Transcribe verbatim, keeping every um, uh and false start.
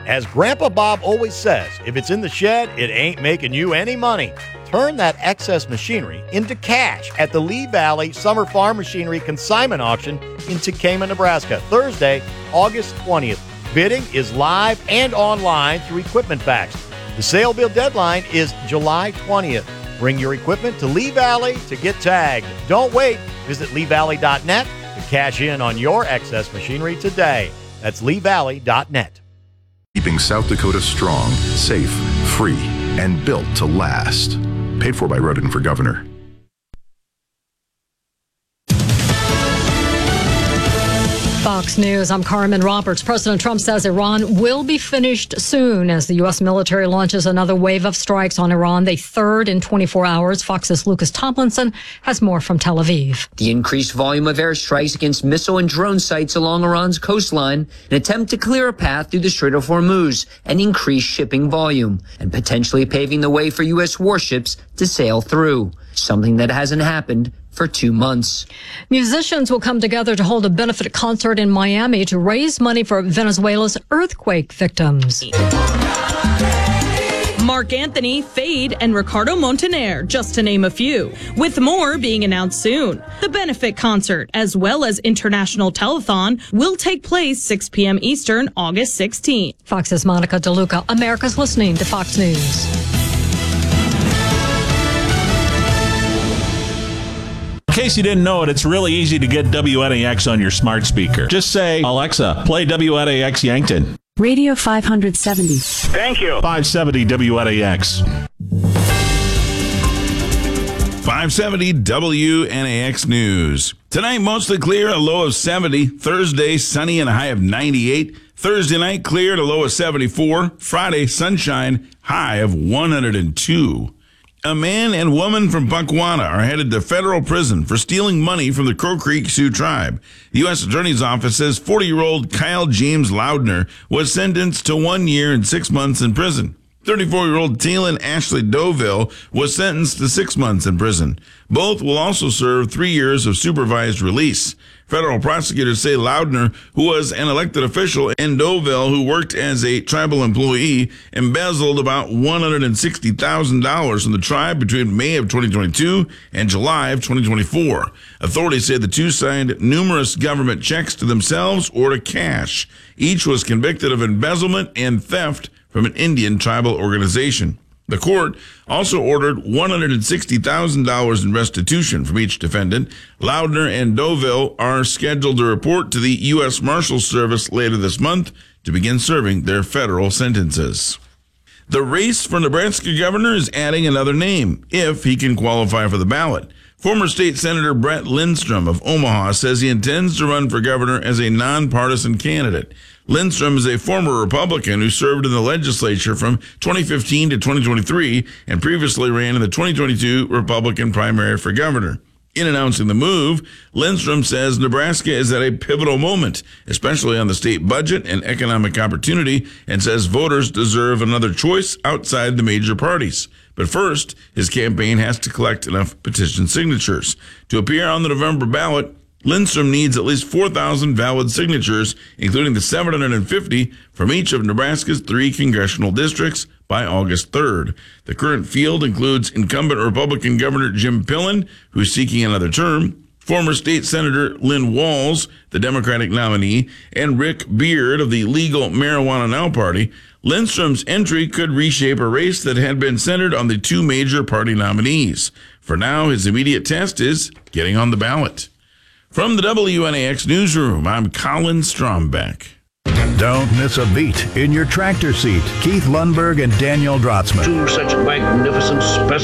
As Grandpa Bob always says, if it's in the shed, it ain't making you any money. Turn that excess machinery into cash at the Lee Valley Summer Farm Machinery Consignment Auction in Tekamah, Nebraska, Thursday, August twentieth. Bidding is live and online through Equipment Facts. The sale bid deadline is July twentieth. Bring your equipment to Lee Valley to get tagged. Don't wait. Visit lee valley dot net to cash in on your excess machinery today. That's lee valley dot net. Keeping South Dakota strong, safe, free, and built to last. Paid for by Rodin for Governor. Fox News, I'm Carmen Roberts. President Trump says Iran will be finished soon as the U S military launches another wave of strikes on Iran, the third in twenty-four hours. Fox's Lucas Tomlinson has more from Tel Aviv. The increased volume of airstrikes against missile and drone sites along Iran's coastline, an attempt to clear a path through the Strait of Hormuz and increase shipping volume, and potentially paving the way for U S warships to sail through, something that hasn't happened for two months. Musicians will come together to hold a benefit concert in Miami to raise money for Venezuela's earthquake victims. Mark Anthony, Fade, and Ricardo Montaner, just to name a few, with more being announced soon. The benefit concert, as well as International Telethon, will take place six p.m. Eastern, August sixteenth. Fox's Monica DeLuca. America's listening to Fox News. In case you didn't know it, it's really easy to get W N A X on your smart speaker. Just say, Alexa, play W N A X Yankton. Radio five seventy. Thank you. five seventy W N A X. five seventy W N A X News. Tonight, mostly clear, a low of seventy. Thursday, sunny and a high of ninety-eight. Thursday night, clear, a low of seventy-four. Friday, sunshine, high of one hundred two. A man and woman from Buckwana are headed to federal prison for stealing money from the Crow Creek Sioux tribe. The U S Attorney's Office says forty-year-old Kyle James Loudner was sentenced to one year and six months in prison. thirty-four-year-old Teelan Ashley Doville was sentenced to six months in prison. Both will also serve three years of supervised release. Federal prosecutors say Loudner, who was an elected official, and Doville, who worked as a tribal employee, embezzled about one hundred sixty thousand dollars from the tribe between May of twenty twenty-two and July of twenty twenty-four. Authorities say the two signed numerous government checks to themselves or to cash. Each was convicted of embezzlement and theft from an Indian tribal organization. The court also ordered one hundred sixty thousand dollars in restitution from each defendant. Loudner and Doville are scheduled to report to the U S Marshals Service later this month to begin serving their federal sentences. The race for Nebraska governor is adding another name, if he can qualify for the ballot. Former State Senator Brett Lindstrom of Omaha says he intends to run for governor as a nonpartisan candidate. Lindstrom is a former Republican who served in the legislature from twenty fifteen to twenty twenty-three and previously ran in the twenty twenty-two Republican primary for governor. In announcing the move, Lindstrom says Nebraska is at a pivotal moment, especially on the state budget and economic opportunity, and says voters deserve another choice outside the major parties. But first, his campaign has to collect enough petition signatures. To appear on the November ballot, Lindstrom needs at least four thousand valid signatures, including the seven hundred fifty from each of Nebraska's three congressional districts, by August third. The current field includes incumbent Republican Governor Jim Pillen, who's seeking another term, former State Senator Lynn Walls, the Democratic nominee, and Rick Beard of the Legal Marijuana Now Party. Lindstrom's entry could reshape a race that had been centered on the two major party nominees. For now, his immediate test is getting on the ballot. From the W N A X Newsroom, I'm Colin Strombeck. Don't miss a beat in your tractor seat. Keith Lundberg and Daniel Drotzman. Two such magnificent specimens.